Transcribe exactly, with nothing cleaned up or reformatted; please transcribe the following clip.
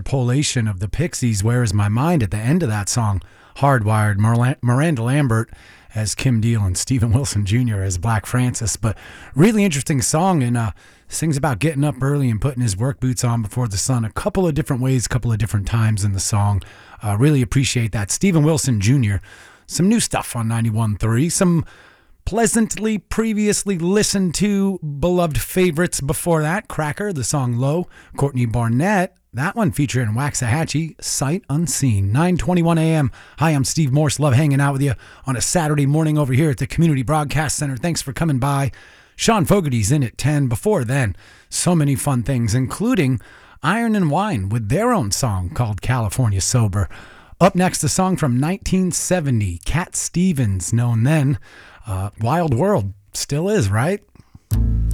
interpolation of the Pixies' Where Is My Mind at the end of that song. Hardwired, Miranda Lambert as Kim Deal and Steven Wilson Junior as Black Francis. But really interesting song, and uh, sings about getting up early and putting his work boots on before the sun a couple of different ways, a couple of different times in the song. Uh, really appreciate that. Steven Wilson Junior Some new stuff on ninety-one point three. Some pleasantly previously listened to beloved favorites before that. Cracker, the song Low. Courtney Barnett, that one featuring Waxahachie, Sight Unseen. nine twenty-one a.m. Hi, I'm Steve Morse. Love hanging out with you on a Saturday morning over here at the Community Broadcast Center. Thanks for coming by. Sean Fogarty's in at ten. Before then, so many fun things, including Iron and Wine with their own song called California Sober. Up next, a song from nineteen seventy, Cat Stevens, known then. Uh, Wild World, still is, right?